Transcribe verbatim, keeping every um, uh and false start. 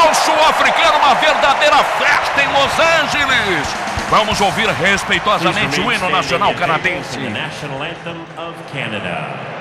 povo sul-africano, uma verdadeira festa em Los Angeles. Vamos ouvir respeitosamente o hino nacional canadense. The national anthem of Canada.